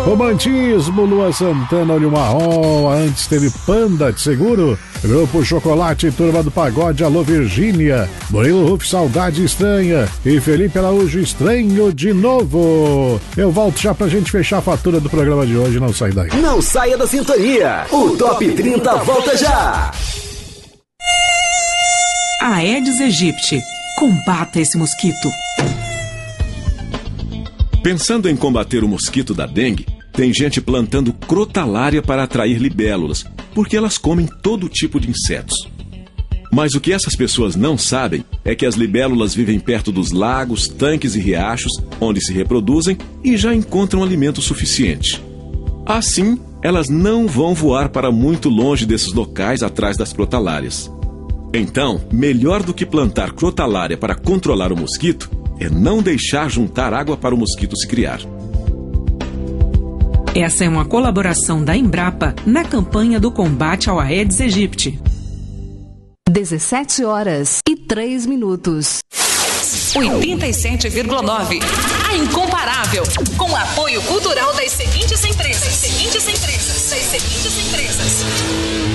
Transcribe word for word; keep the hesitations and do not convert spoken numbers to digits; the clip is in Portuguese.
Romantismo, Lua Santana, Olho Marrom, antes teve Panda de Seguro, Grupo Chocolate, Turma do Pagode, Alô Virgínia, Murilo Ruf, Saudade Estranha e Felipe Araújo, Estranho de Novo. Eu volto já pra gente fechar a fatura do programa de hoje, não sai daí. Não saia da sintonia, o Top trinta volta já. Aedes aegypti, combata esse mosquito. Pensando em combater o mosquito da dengue, tem gente plantando crotalária para atrair libélulas, porque elas comem todo tipo de insetos. Mas o que essas pessoas não sabem é que as libélulas vivem perto dos lagos, tanques e riachos, onde se reproduzem e já encontram alimento suficiente. Assim, elas não vão voar para muito longe desses locais atrás das crotalárias. Então, melhor do que plantar crotalária para controlar o mosquito, é não deixar juntar água para o mosquito se criar. Essa é uma colaboração da Embrapa na campanha do combate ao Aedes aegypti. dezessete horas e três minutos. oitenta e sete vírgula nove. A incomparável. Com o apoio cultural das seguintes empresas. Das seguintes empresas. Das seguintes empresas.